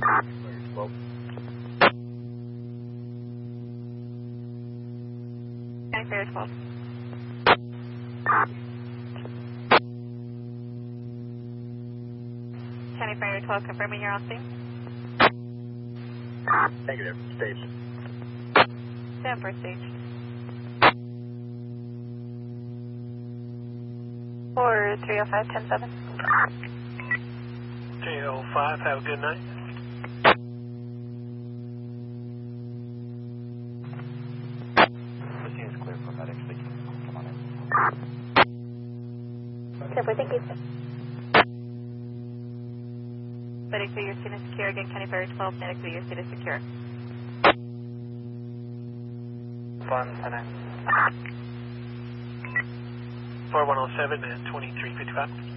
12. County Ferry 12. County Ferry 12, confirming you're on scene. Negative. Stage. Stand for stage. 4305, 107. 305, have a good night. The scene is clear for medics. They can come on in. Super, thank you. Medically, your scene is secure. Again, County Ferry 12, medically, your scene is secure. Fun, 10. 4107 and 2355.